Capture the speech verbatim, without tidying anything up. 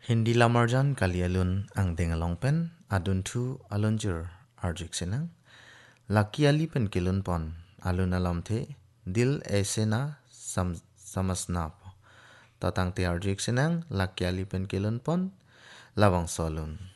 Hindi lamarjan kali alun ang dengalong pen adun tu alun jur arjik senang. Laki ali pen kilun pon alun alam the dil ese na sam samasna po. Tatang te arjik senang laki ali pen kilun pon lawang solun.